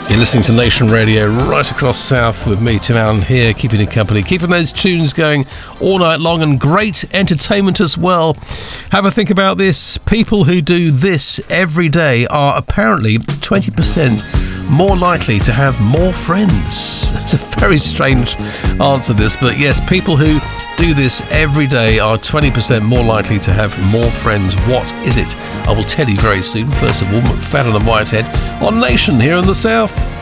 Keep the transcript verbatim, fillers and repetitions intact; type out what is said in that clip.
You're listening to Nation Radio right across South with me, Tim Allen, here, keeping you company, keeping those tunes going all night long, and great entertainment as well. Have a think about this. People who do this every day are apparently twenty percent more likely to have more friends. It's a very strange answer, this, but yes, people who do this every day are twenty percent more likely to have more friends. What is it? I will tell you very soon. First of all, McFadden and Whitehead on Nation here in the South.